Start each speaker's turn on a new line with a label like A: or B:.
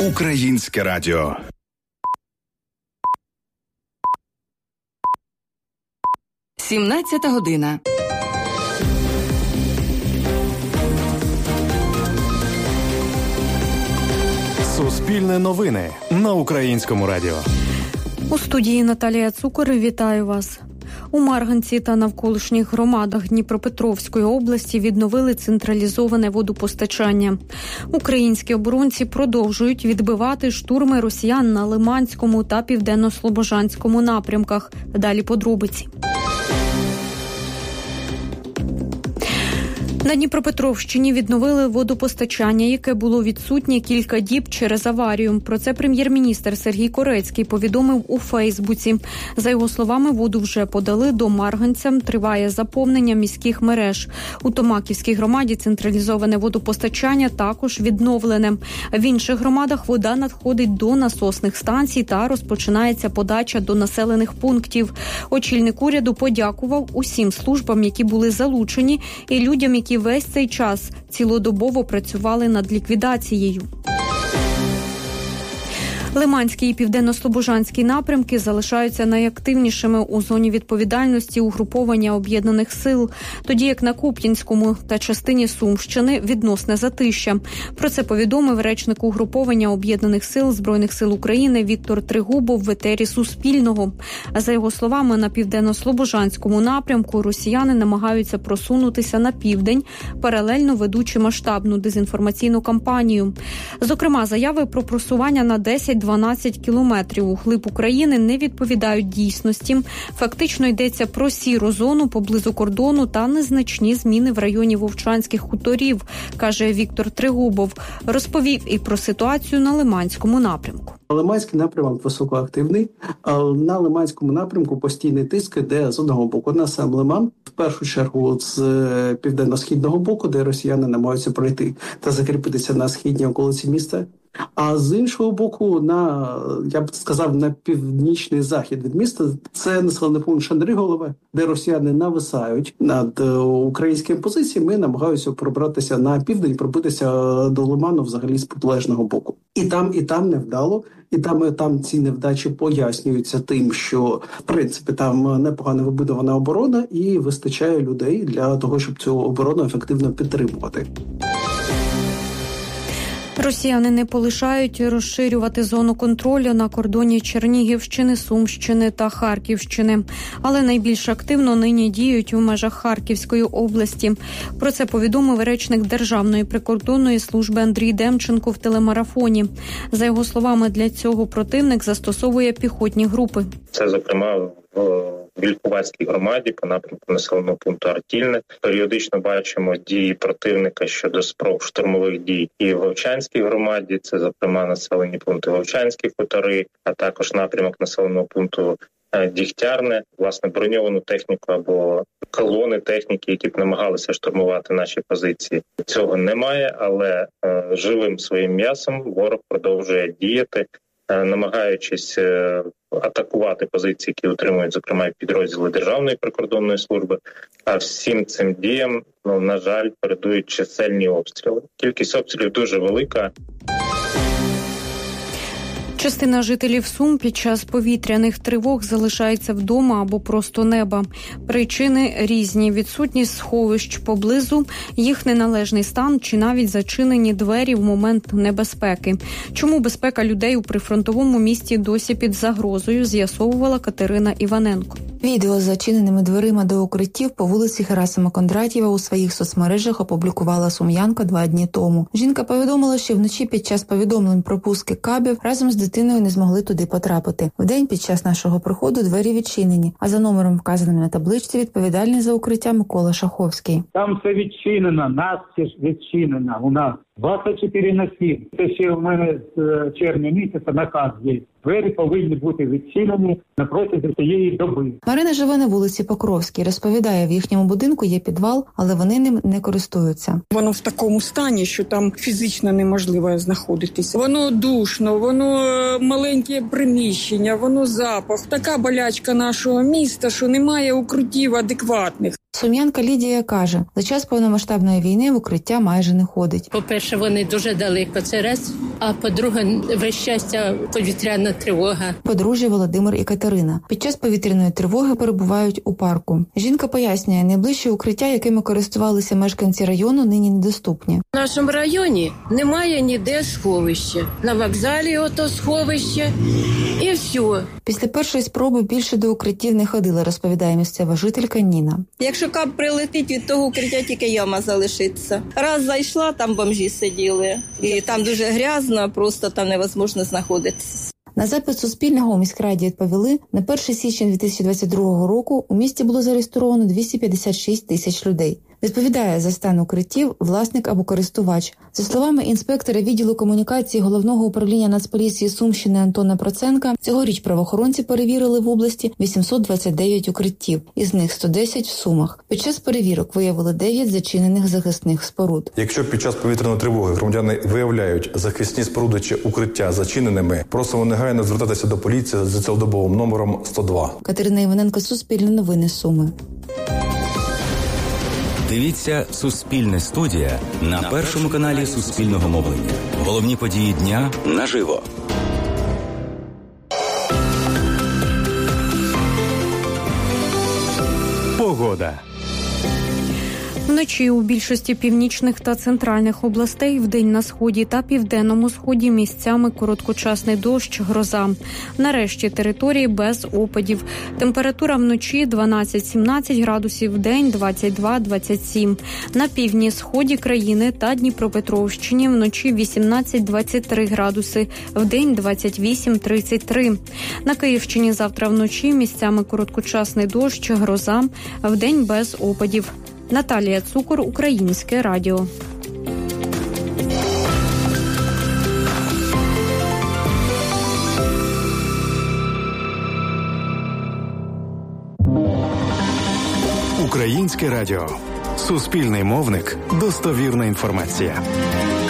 A: Українське радіо.
B: Сімнадцята година.
C: Суспільне новини на Українському радіо.
D: У студії Наталія Цукор. Вітаю вас. У Марганці та навколишніх громадах Дніпропетровської області відновили централізоване водопостачання. Українські оборонці продовжують відбивати штурми росіян на Лиманському та Південно-Слобожанському напрямках. Далі подробиці. На Дніпропетровщині відновили водопостачання, яке було відсутнє кілька діб через аварію. Про це прем'єр-міністр Сергій Корецький повідомив у Фейсбуці. За його словами, воду вже подали до Марганця, триває заповнення міських мереж. У Томаківській громаді централізоване водопостачання також відновлене. В інших громадах вода надходить до насосних станцій та розпочинається подача до населених пунктів. Очільник уряду подякував усім службам, які були залучені, і людям, які весь цей час цілодобово працювали над ліквідацією. Лиманський і Південно-Слобожанський напрямки залишаються найактивнішими у зоні відповідальності угруповання Об'єднаних сил, тоді як на Куп'янському та частині Сумщини відносне затища. Про це повідомив речник угруповання Об'єднаних сил Збройних сил України Віктор Тригубов в етері Суспільного. За його словами, на Південно-Слобожанському напрямку росіяни намагаються просунутися на південь, паралельно ведучи масштабну дезінформаційну кампанію. Зокрема, заяви про просування на 10-12 кілометрів у глиб України не відповідають дійсності. Фактично йдеться про сіру зону поблизу кордону та незначні зміни в районі Вовчанських хуторів, каже Віктор Тригубов. Розповів і про ситуацію на Лиманському напрямку.
E: Лиманський напрямок високоактивний. На Лиманському напрямку постійний тиск іде з одного боку на сам Лиман, в першу чергу з південно-східного боку, де росіяни намагаються пройти та закріпитися на східній околиці міста. А з іншого боку, я б сказав, на північний захід від міста, це населений пункт Шандриголове, де росіяни нависають над українськими позиціями і намагаються пробратися на південь, пробитися до Лиману взагалі з протилежного боку. І там невдало, і там ці невдачі пояснюються тим, що, в принципі, там непогано вибудована оборона і вистачає людей для того, щоб цю оборону ефективно підтримувати.
D: Росіяни не полишають розширювати зону контролю на кордоні Чернігівщини, Сумщини та Харківщини. Але найбільш активно нині діють у межах Харківської області. Про це повідомив речник Державної прикордонної служби Андрій Демченко в телемарафоні. За його словами, для цього противник застосовує піхотні групи.
F: Це, зокрема, в Вільховацькій громаді по напрямку населеного пункту Артільне. Періодично бачимо дії противника щодо спроб штурмових дій і в Вовчанській громаді, це, зокрема, населені пункти Вовчанські хутори, а також напрямок населеного пункту Дігтярне, власне, броньовану техніку або колони техніки, які б намагалися штурмувати наші позиції. Цього немає, але живим своїм м'ясом ворог продовжує діяти, намагаючись атакувати позиції, які утримують, зокрема, підрозділи Державної прикордонної служби. А всім цим діям, на жаль, передують чисельні обстріли. Кількість обстрілів дуже велика.
D: Частина жителів Сум під час повітряних тривог залишається вдома або просто неба. Причини різні – відсутність сховищ поблизу, їх неналежний стан чи навіть зачинені двері в момент небезпеки. Чому безпека людей у прифронтовому місті досі під загрозою, з'ясовувала Катерина Іваненко.
G: Відео з зачиненими дверима до укриттів по вулиці Герасима Кондратєва у своїх соцмережах опублікувала сум'янка 2 дні тому. Жінка повідомила, що вночі під час повідомлень про пуски кабів разом з дитиною не змогли туди потрапити. Вдень під час нашого приходу двері відчинені, а за номером, вказаним на табличці, відповідальний за укриття Микола Шаховський.
H: Там все відчинено, настіж відчинено у нас. 24/7. Це ще в мене з червня місяця наказ є. Двері повинні бути відчинені на протязі цієї доби.
G: Марина живе на вулиці Покровській. Розповідає, в їхньому будинку є підвал, але вони ним не користуються.
I: Воно в такому стані, що там фізично неможливо знаходитися. Воно душно, воно маленьке приміщення, воно запах. Така болячка нашого міста, що немає укриттів адекватних.
G: Сум'янка Лідія каже, за час повномасштабної війни в укриття майже не ходить.
J: По-перше, вони дуже далеко, це раз.
A: а по-друге, весь щастя повітряна тривога.
G: Подружжя Володимир і Катерина під час повітряної тривоги перебувають у парку. Жінка пояснює, найближчі укриття, якими користувалися мешканці району, нині недоступні.
A: В нашому районі немає ніде сховища. На вокзалі ото сховище і все.
G: Після першої спроби більше до укриттів не ходила, розповідає місцева жителька Ніна.
J: Якщо кап прилетить, від того укриття тільки яма залишиться. Раз зайшла, там бомжі сиділи. І там дуже грязно, просто там невозможно знаходитися.
G: На запит Суспільного у міськраді відповіли, на 1 січня 2022 року у місті було зареєстровано 256 тисяч людей. Відповідає за стан укриттів власник або користувач. За словами інспектора відділу комунікації Головного управління Нацполіції Сумщини Антона Проценка, цьогоріч правоохоронці перевірили в області 829 укриттів, із них 110 в Сумах. Під час перевірок виявили 9 зачинених захисних споруд.
K: Якщо під час повітряної тривоги громадяни виявляють захисні споруди чи укриття зачиненими, просимо негайно звертатися до поліції за цілодобовим номером 102.
G: Катерина Іваненко, Суспільне новини, Суми.
L: Дивіться «Суспільне студія» на першому каналі Суспільного мовлення. Головні події дня наживо.
C: Погода.
D: Вночі у більшості північних та центральних областей, вдень на сході та південному сході місцями короткочасний дощ, гроза. Нарешті території без опадів. Температура вночі 12-17 градусів, вдень 22-27. На півдні сході країни та Дніпропетровщині вночі 18-23 градуси, вдень 28-33. На Київщині завтра вночі місцями короткочасний дощ, гроза, вдень без опадів. Наталія Цукор, Українське радіо.
C: Українське радіо. Суспільний мовник. Достовірна інформація.